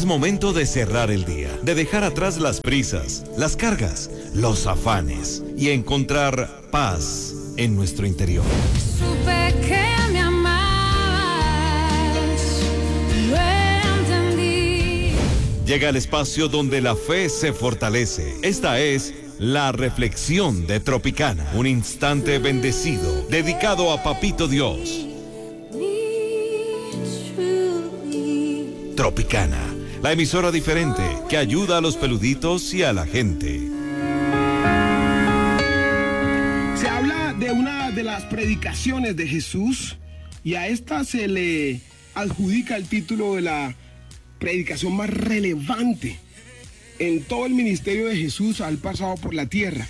Es momento de cerrar el día, de dejar atrás las prisas, las cargas, los afanes y encontrar paz en nuestro interior. Supe que me amabas, lo entendí. Llega el espacio donde la fe se fortalece. Esta es la reflexión de Tropicana, un instante bendecido dedicado a Papito Dios. Tropicana, la emisora diferente que ayuda a los peluditos y a la gente. Se habla de una de las predicaciones de Jesús y a esta se le adjudica el título de la predicación más relevante en todo el ministerio de Jesús al pasado por la tierra.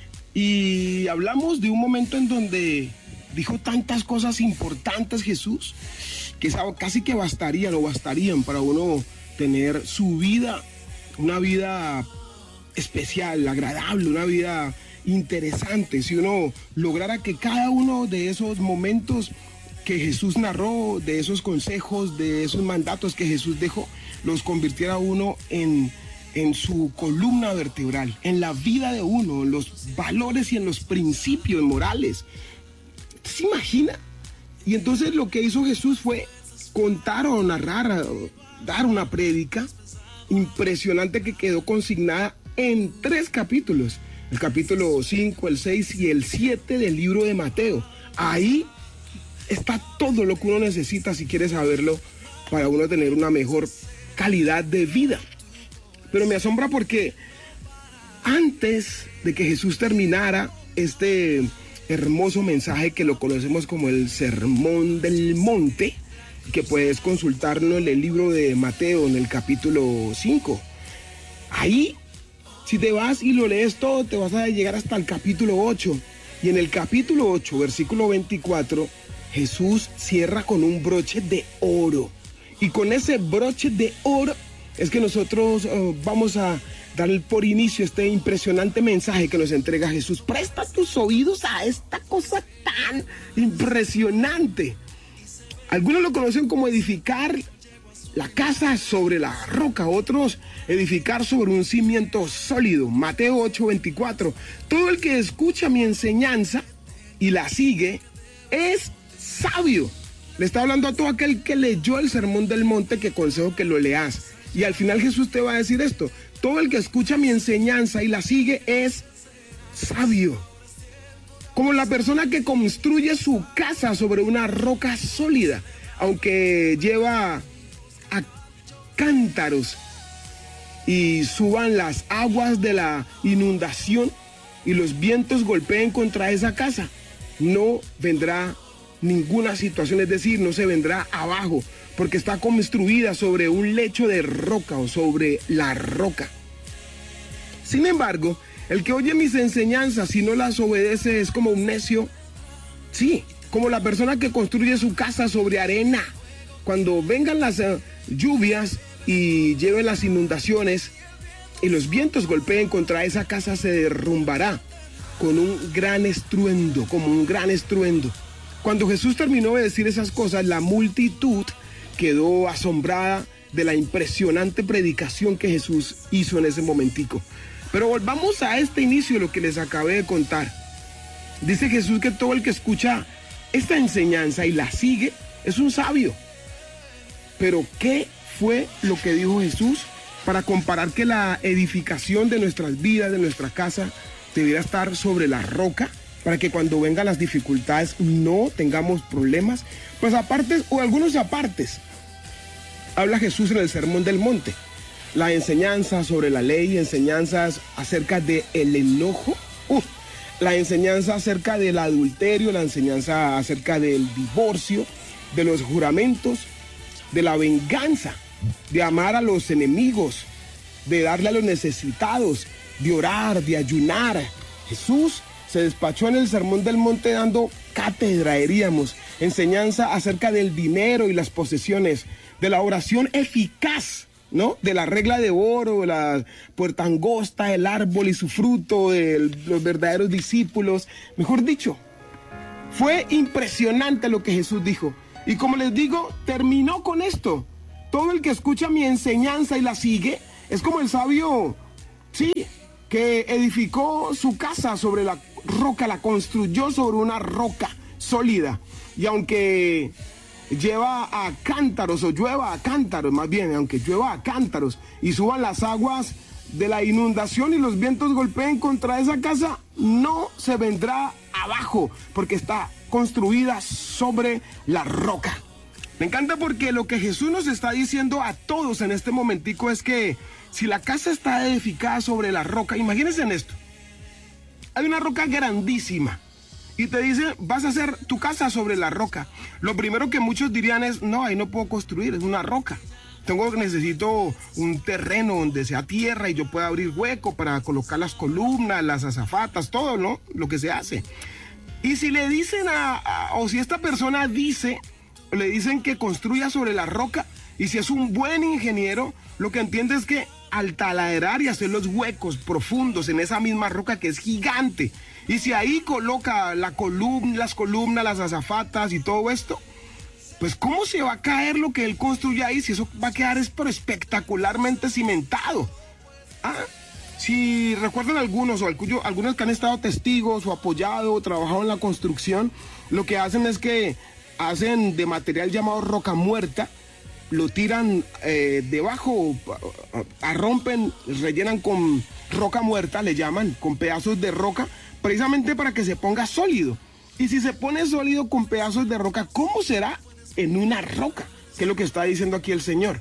Y hablamos de un momento en donde dijo tantas cosas importantes Jesús que casi que bastarían para uno tener su vida, una vida especial, agradable, una vida interesante. Si uno lograra que cada uno de esos momentos que Jesús narró, de esos consejos, de esos mandatos que Jesús dejó, los convirtiera uno en su columna vertebral, en la vida de uno, en los valores y en los principios morales. ¿Se imagina? Y entonces lo que hizo Jesús fue contar o narrar, dar una prédica impresionante que quedó consignada en 3 capítulos. El capítulo 5, el 6 y el 7 del libro de Mateo. Ahí está todo lo que uno necesita si quiere saberlo para uno tener una mejor calidad de vida. Pero me asombra porque antes de que Jesús terminara este hermoso mensaje que lo conocemos como el Sermón del Monte, que puedes consultarlo en el libro de Mateo en el capítulo 5. Ahí, si te vas y lo lees todo, te vas a llegar hasta el capítulo 8. Y en el capítulo 8, versículo 24, Jesús cierra con un broche de oro. Y con ese broche de oro es que nosotros vamos a dar por inicio este impresionante mensaje que nos entrega Jesús. Presta tus oídos a esta cosa tan impresionante. Algunos lo conocen como edificar la casa sobre la roca, otros edificar sobre un cimiento sólido. Mateo 8:24. Todo el que escucha mi enseñanza y la sigue es sabio. Le está hablando a todo aquel que leyó el Sermón del Monte, que aconsejo que lo leas. Y al final Jesús te va a decir esto: todo el que escucha mi enseñanza y la sigue es sabio. Como la persona que construye su casa sobre una roca sólida, aunque lleva a cántaros y suban las aguas de la inundación y los vientos golpeen contra esa casa, no vendrá ninguna situación, es decir, no se vendrá abajo, porque está construida sobre un lecho de roca o sobre la roca. Sin embargo, el que oye mis enseñanzas y no las obedece es como un necio. Sí, como la persona que construye su casa sobre arena. Cuando vengan las lluvias y lleven las inundaciones y los vientos golpeen contra esa casa, se derrumbará con un gran estruendo, como un gran estruendo. Cuando Jesús terminó de decir esas cosas, la multitud quedó asombrada de la impresionante predicación que Jesús hizo en ese momentico. Pero volvamos a este inicio, lo que les acabé de contar. Dice Jesús que todo el que escucha esta enseñanza y la sigue es un sabio. Pero ¿qué fue lo que dijo Jesús para comparar que la edificación de nuestras vidas, de nuestra casa, debiera estar sobre la roca, para que cuando vengan las dificultades no tengamos problemas? Pues apartes o algunos apartes habla Jesús en el Sermón del Monte. La enseñanza sobre la ley, enseñanzas acerca del enojo, la enseñanza acerca del adulterio, la enseñanza acerca del divorcio, de los juramentos, de la venganza, de amar a los enemigos, de darle a los necesitados, de orar, de ayunar. Jesús se despachó en el Sermón del Monte dando cátedra, diríamos, enseñanza acerca del dinero y las posesiones, de la oración eficaz, ¿no? De la regla de oro, la puerta angosta, el árbol y su fruto, de los verdaderos discípulos. Mejor dicho, fue impresionante lo que Jesús dijo. Y como les digo, terminó con esto. Todo el que escucha mi enseñanza y la sigue es como el sabio, sí, que edificó su casa sobre la roca, la construyó sobre una roca sólida. Y aunque lleva a cántaros, o llueva a cántaros, más bien, aunque llueva a cántaros y suban las aguas de la inundación y los vientos golpeen contra esa casa, no se vendrá abajo, porque está construida sobre la roca. Me encanta porque lo que Jesús nos está diciendo a todos en este momentico es que si la casa está edificada sobre la roca, imagínense en esto, hay una roca grandísima y te dice, vas a hacer tu casa sobre la roca. Lo primero que muchos dirían es, no, ahí no puedo construir, es una roca. Necesito un terreno donde sea tierra y yo pueda abrir hueco para colocar las columnas, las azafatas, todo, ¿no? Lo que se hace. Y si le dicen o si esta persona le dicen que construya sobre la roca, y si es un buen ingeniero, lo que entiende es que al taladrar y hacer los huecos profundos en esa misma roca que es gigante, y si ahí coloca las columnas, las azafatas y todo esto, pues ¿cómo se va a caer lo que él construye ahí si eso va a quedar pero espectacularmente cimentado? Si recuerdan algunos que han estado testigos o apoyado o trabajado en la construcción, lo que hacen es que hacen de material llamado roca muerta, lo tiran debajo, rompen, rellenan con roca muerta, le llaman, con pedazos de roca, precisamente para que se ponga sólido. Y si se pone sólido con pedazos de roca, ¿cómo será en una roca? Que es lo que está diciendo aquí el Señor.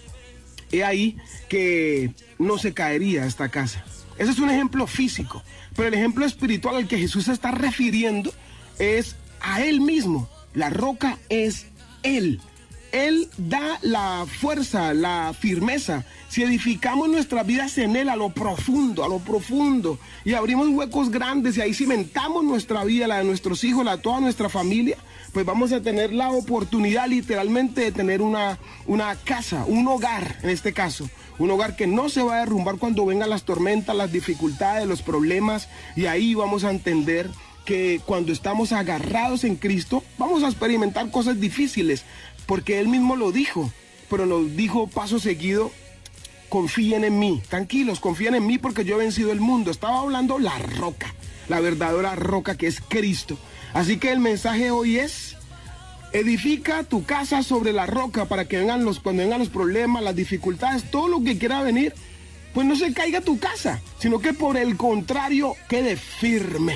He ahí que no se caería esta casa. Ese es un ejemplo físico, pero el ejemplo espiritual al que Jesús se está refiriendo es a Él mismo. La roca es Él. Él da la fuerza, la firmeza. Si edificamos nuestras vidas en Él a lo profundo, y abrimos huecos grandes y ahí cimentamos nuestra vida, la de nuestros hijos, la de toda nuestra familia, pues vamos a tener la oportunidad literalmente de tener una casa, un hogar en este caso. Un hogar que no se va a derrumbar cuando vengan las tormentas, las dificultades, los problemas, y ahí vamos a entender que cuando estamos agarrados en Cristo, vamos a experimentar cosas difíciles, porque Él mismo lo dijo, pero nos dijo paso seguido, confíen en mí, tranquilos, confíen en mí porque yo he vencido el mundo. Estaba hablando la roca, la verdadera roca que es Cristo. Así que el mensaje hoy es, edifica tu casa sobre la roca para que cuando vengan los problemas, las dificultades, todo lo que quiera venir, pues no se caiga tu casa, sino que por el contrario, quede firme.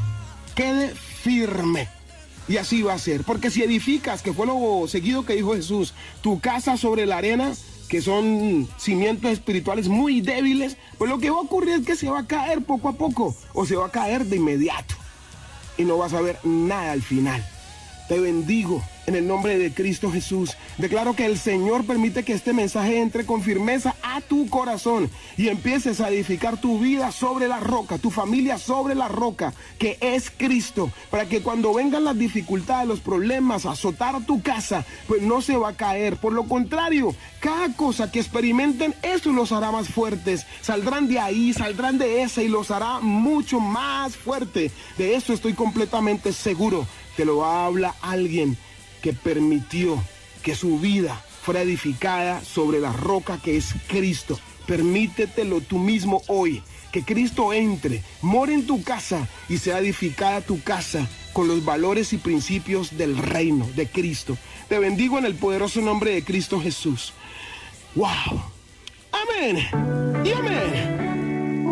Quede firme. Y así va a ser. Porque si edificas, que fue lo seguido que dijo Jesús, tu casa sobre la arena, que son cimientos espirituales muy débiles, pues lo que va a ocurrir es que se va a caer poco a poco, o se va a caer de inmediato. Y no vas a ver nada al final. Te bendigo en el nombre de Cristo Jesús. Declaro que el Señor permite que este mensaje entre con firmeza a tu corazón y empieces a edificar tu vida sobre la roca, tu familia sobre la roca, que es Cristo, para que cuando vengan las dificultades, los problemas, a azotar tu casa, pues no se va a caer. Por lo contrario, cada cosa que experimenten, eso los hará más fuertes. Saldrán de ahí, saldrán de ese y los hará mucho más fuerte. De eso estoy completamente seguro. Te lo habla alguien que permitió que su vida fuera edificada sobre la roca que es Cristo. Permítetelo tú mismo hoy, que Cristo entre, more en tu casa y sea edificada tu casa con los valores y principios del reino de Cristo. Te bendigo en el poderoso nombre de Cristo Jesús. ¡Wow! Amén y amén.